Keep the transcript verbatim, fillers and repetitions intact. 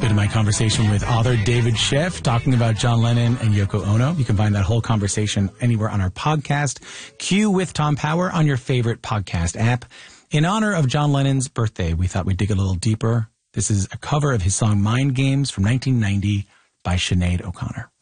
bit of my conversation with author David Schiff talking about John Lennon and Yoko Ono. You can find that whole conversation anywhere on our podcast. Q with Tom Power on your favorite podcast app. In honor of John Lennon's birthday, we thought we'd dig a little deeper. This is a cover of his song Mind Games from nineteen ninety by Sinead O'Connor.